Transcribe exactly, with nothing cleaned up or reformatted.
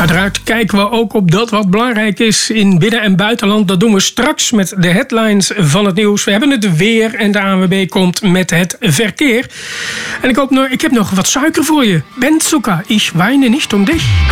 Uiteraard kijken we ook op dat wat belangrijk is in binnen- en buitenland. Dat doen we straks met de headlines van het nieuws. We hebben het weer en de A N W B komt met het verkeer. En ik, hoop nog, ik heb nog wat suiker voor je. Benzucker, ich weine nicht um dich.